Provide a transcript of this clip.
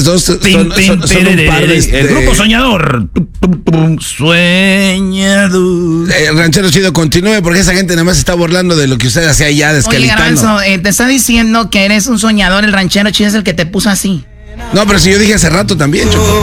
ustedes dos son un par de... El grupo Soñador. Soñador. Ranchero Chido, continúe, porque esa gente nada más está burlando de lo que usted hacía allá, descalitando. Oye, Garbanzo, te está diciendo que eres un soñador, el Ranchero Chido es el que te puso así. No, pero si yo dije hace rato también, Choco.